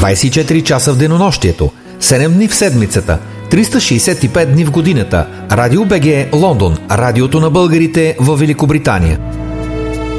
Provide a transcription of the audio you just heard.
24 часа в денонощието, 7 дни в седмицата, 365 дни в годината. Радио БГ Лондон, радиото на българите във Великобритания.